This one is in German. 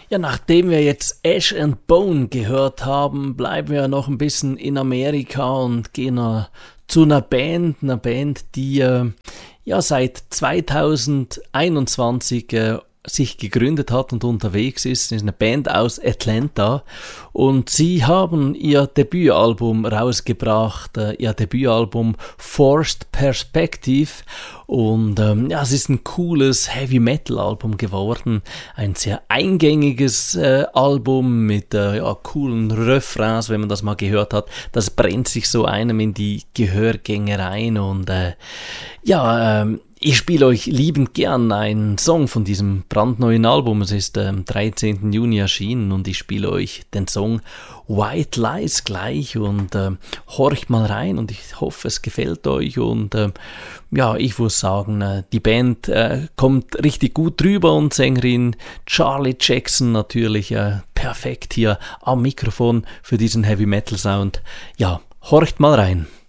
Ja, nachdem wir jetzt Ash and Bone gehört haben, bleiben wir noch ein bisschen in Amerika und gehen zu einer Band, die ja seit 2021 sich gegründet hat und unterwegs ist. Es ist eine Band aus Atlanta und sie haben ihr Debütalbum rausgebracht, ihr Debütalbum Forced Perspective, und ja, es ist ein cooles Heavy-Metal-Album geworden, ein sehr eingängiges Album mit ja, coolen Refrains, wenn man das mal gehört hat. Das brennt sich so einem in die Gehörgänge rein und ja, ich spiele euch liebend gern einen Song von diesem brandneuen Album. Es ist am 13. Juni erschienen und ich spiele euch den Song White Lies gleich und horcht mal rein und ich hoffe, es gefällt euch und ja, ich muss sagen, die Band kommt richtig gut drüber und Sängerin Charlie Jackson natürlich perfekt hier am Mikrofon für diesen Heavy Metal Sound. Ja, horcht mal rein.